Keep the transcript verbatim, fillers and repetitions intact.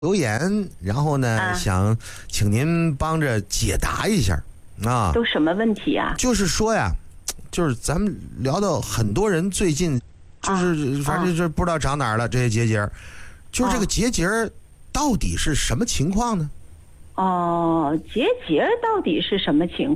留言，然后呢、 啊、 想请您帮着解答一下啊。 都什么问题啊？ 就是说呀，就是咱们聊到很多人最近就是、啊、反正就是不知道长哪儿了、啊、这些结节，就是这个结节到底是什么情况呢？ 哦，结节到底是什么情况？